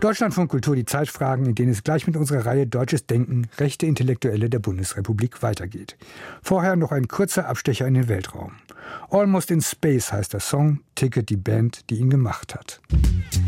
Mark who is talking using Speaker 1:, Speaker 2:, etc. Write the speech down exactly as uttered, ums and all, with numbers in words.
Speaker 1: Deutschlandfunk Kultur, die Zeitfragen, in denen es gleich mit unserer Reihe Deutsches Denken, rechte Intellektuelle der Bundesrepublik weitergeht. Vorher noch ein kurzer Abstecher in den Weltraum. Almost in Space heißt der Song, Ticket die Band, die ihn gemacht hat.